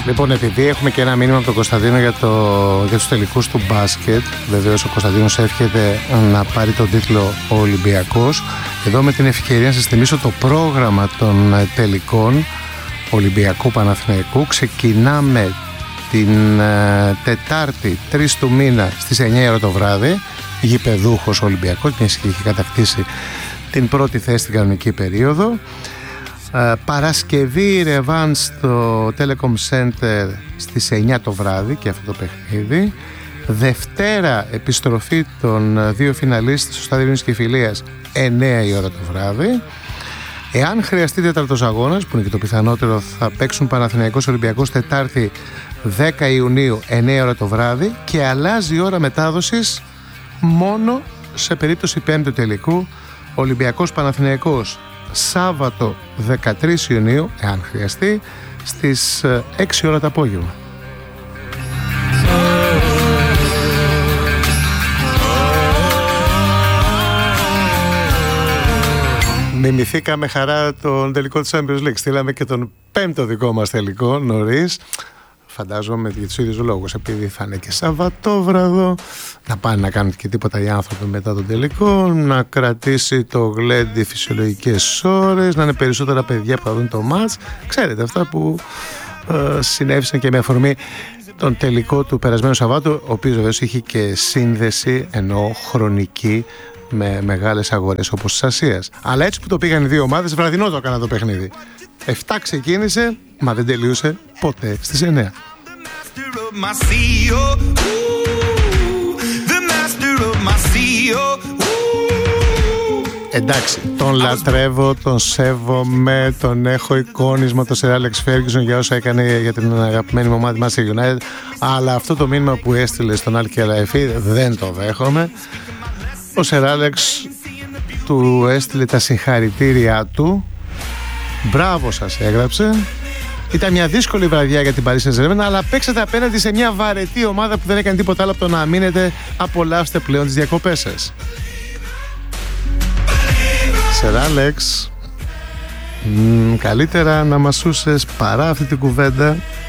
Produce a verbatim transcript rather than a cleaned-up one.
Λοιπόν, επειδή έχουμε και ένα μήνυμα από τον Κωνσταντίνο για, το, για τους τελικούς του μπάσκετ, βεβαίως ο Κωνσταντίνος έρχεται να πάρει τον τίτλο ο Ολυμπιακός. Εδώ με την ευκαιρία να σας θυμίσω το πρόγραμμα των τελικών Ολυμπιακού Παναθηναϊκού. Ξεκινάμε την ε, Τετάρτη τρεις του μήνα στις εννιά η ώρα το βράδυ, γηπεδούχος Ολυμπιακός, μια είχε κατακτήσει την πρώτη θέση στην κανονική περίοδο. Uh, Παρασκευή ρεβάν στο Telecom Center στις εννιά το βράδυ και αυτό το παιχνίδι. Δευτέρα επιστροφή των δύο φιναλίστες στο Στάδιο Ειρήνης και Φιλίας εννιά η ώρα το βράδυ. Εάν χρειαστεί τέταρτος αγώνας, που είναι και το πιθανότερο, θα παίξουν Παναθηναϊκός Ολυμπιακός Τετάρτη δέκα Ιουνίου εννιά η ώρα το βράδυ και αλλάζει η ώρα μετάδοσης μόνο σε περίπτωση πέμπτου τελικού. Ολυμπιακός Παναθηναϊκός Σάββατο δεκατρείς Ιουνίου, εάν χρειαστεί, στις έξι ώρα το απόγευμα. Μιμηθήκαμε χαρά τον τελικό της Champions League. Στείλαμε και τον πέμπτο δικό μας τελικό νωρίς. Φαντάζομαι για τους ίδιους λόγους, επειδή θα είναι και Σαββατόβραδο, να πάνε να κάνουν και τίποτα οι άνθρωποι μετά τον τελικό, να κρατήσει το γλέντι φυσιολογικές ώρες, να είναι περισσότερα παιδιά που θα δουν το μάτς. Ξέρετε, αυτά που ε, συνέβησαν και με αφορμή τον τελικό του περασμένου Σαββάτου, ο οποίος βεβαίως είχε και σύνδεση, ενώ χρονική, με μεγάλες αγορές όπως της Ασίας. Αλλά έτσι που το πήγαν οι δύο ομάδες, βραδινό το έκανα το παιχνίδι. εφτά ξεκίνησε, μα δεν τελείωσε ποτέ στις εννιά. Εντάξει, τον λατρεύω, τον σέβομαι, τον έχω εικόνισμα το Sir Alex Ferguson για όσα έκανε για την αγαπημένη μου ομάδα Manchester United, αλλά αυτό το μήνυμα που έστειλε στον Al Khelaifi δεν το δέχομαι. Ο Sir Alex του έστειλε τα συγχαρητήριά του. Μπράβο σας, έγραψε. Ήταν μια δύσκολη βραδιά για την Paris Saint-Germain, αλλά παίξατε απέναντι σε μια βαρετή ομάδα που δεν έκανε τίποτα άλλο από το να μείνετε. Απολαύστε πλέον τις διακοπές σας. Sir Alex, μ, καλύτερα να μασούσες παρά αυτή την κουβέντα